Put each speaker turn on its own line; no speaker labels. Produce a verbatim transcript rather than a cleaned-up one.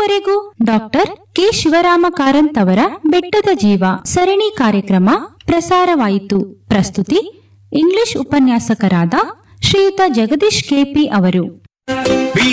ಇದುವರೆಗೂ doctor K Shivarama Karanth ಅವರ ಬೆಟ್ಟದ ಜೀವ ಸರಣಿ ಕಾರ್ಯಕ್ರಮ ಪ್ರಸಾರವಾಯಿತು. ಪ್ರಸ್ತುತಿ ಇಂಗ್ಲಿಷ್ ಉಪನ್ಯಾಸಕರಾದ ಶ್ರೀಯುತ ಜಗದೀಶ್ ಕೆಪಿ ಅವರು.